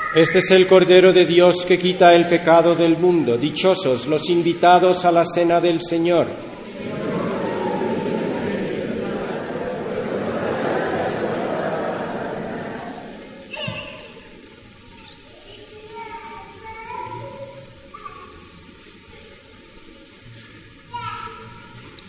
Este es el Cordero de Dios que quita el pecado del mundo. Dichosos los invitados a la cena del Señor.